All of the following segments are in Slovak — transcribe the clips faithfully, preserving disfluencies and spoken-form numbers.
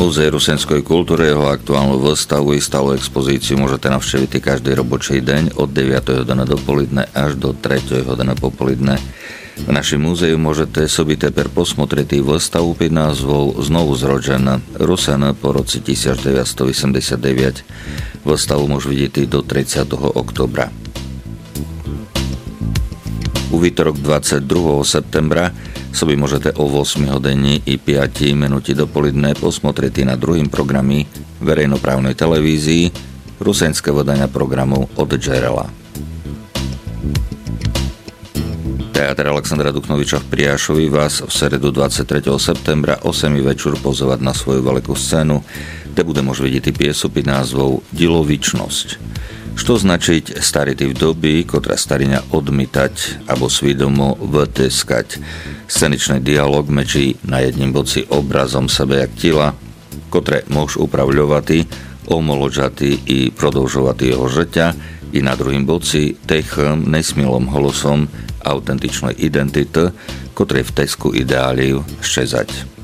Múzej rusenskej kultúry, jeho aktuálnu výstavu i stálu expozíciu môžete navštíviť každý robočий deň od deviatej hodiny dopoludne až do tretej hodiny popoludne. V našem múzeu môžete sobie teper posmotriť výstavu pod názvou Znovu zrođen Rusen po roci devätnásťstoosemdesiatdeväť. Výstavu môžete vidieť do tridsiateho októbra. U vítorok dvadsiateho druhého septembra sobie môžete o ôsmej hodine i päť minúty dopoludne posmotriť na druhým programe verejnoprávnej televízii rusenské vydania programov od Džerela. Teatr Alexandra Duchnoviča v Priášovi vás v sredu dvadsiateho tretieho septembra o siedmej večer pozovať na svoju veľkú scénu, kde bude môž vidieť piesu pod názvou Dilovičnosť. Što značiť starity v doby, ktorá stariňa odmítať alebo svidomo vteskať. Sceničný dialog medzi na jedním boci obrazom sebe jak tela, ktoré môž upravľovať, omoložať i prodlžovať jeho žeťa, i na druhým boci techom, nesmilom holosom autentičnej identity, ktoré v tesku ideáliu ščezať.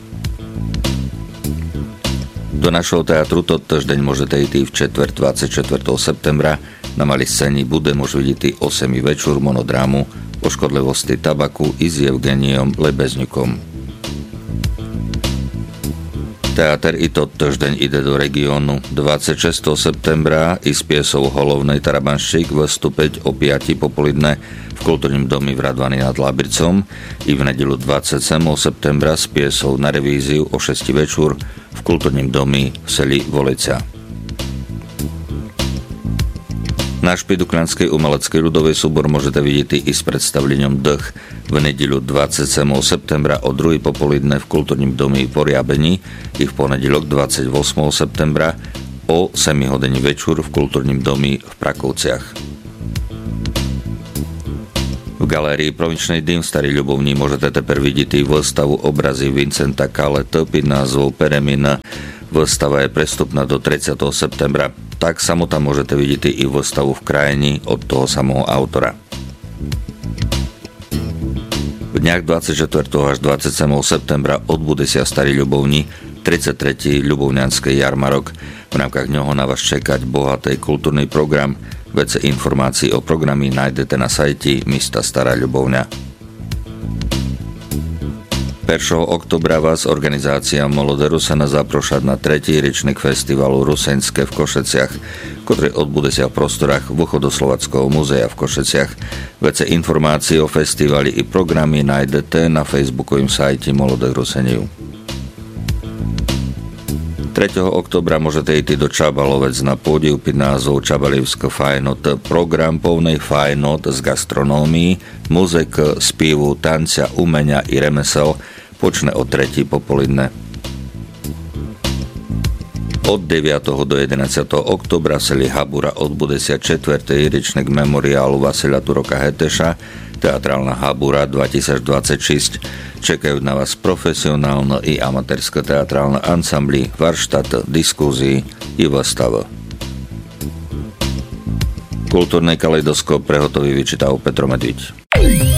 Do našho teatru to týždeň môžete ísť v četvrť dvadsiateho štvrtého septembra. Na malej scéni bude môž vidieť o siedmej večer monodrámu o škodlivosti tabaku i s Evgeniom Lebezňukom. Teatr i to týždeň ide do regiónu. dvadsiateho šiesteho septembra i s piesou Holovnej Tarabanščík vystúpiť o piatej popoludne v kultúrnym domi v Radvani nad Lábricom i v nedeľu dvadsiateho siedmeho septembra s piesou Na revíziu o šiestej večer v kultúrnym domi v seli Volica. Náš Pidukľanský umelecký ľudový súbor môžete vidieť i s predstavlením Dých v nedeľu dvadsiateho siedmeho septembra o druhej popoludne v kultúrnym domi v Poriabení i v ponedeľok dvadsiateho ôsmeho septembra o siedmej hodine večer v kultúrnym domi v Prakovciach. V galérii Provinčnej dým v Starej Ľubovni môžete teper vidieť výstavu obrazy Vincenta Kaleta pod názvou Peremina. Výstava je prestupná do tridsiateho septembra. Tak samo tam môžete vidieť i výstavu v krajini od toho samého autora. V dňach dvadsiateho štvrtého až dvadsiateho siedmeho septembra odbude sa Starej Ľubovni tridsiaty tretí ľubovňanský jarmarok. V rámkach ňoho na vás čekať bohatý kultúrny program. Vece informácií o programy nájdete na sajti Mista Stará Ľubovňa. prvého októbra vás organizácia Molode Rusena zaprošať na tretí ročník festivalu Rusenské v Košeciach, ktorý odbude sa v prostorách Východoslovackého múzea v Košeciach. Vece informácií o festivali i programy nájdete na facebookovým sajte Molode Ruseniu. tretieho októbra môžete ísť do Čabalovec na pódiu pod názvou Čabalivsko fajnot. Program povnej fajnot z gastronómii, muzik, spievu, tanca, umenia i remesel počne od tretej popoludne. Od deviateho do jedenásteho októbra v seli Habura odbude sa čtvrtý ročník memoriálu Vasila Turoka Heteša, Teatrálna Habura dvetisícdvadsaťšesť. Čekajú na vás profesionálne i amatérske teatrálne ansambly, varštát, diskuzii i výstava. Kultúrny kaleidoskop prehotový vyčítal Petro Medviť.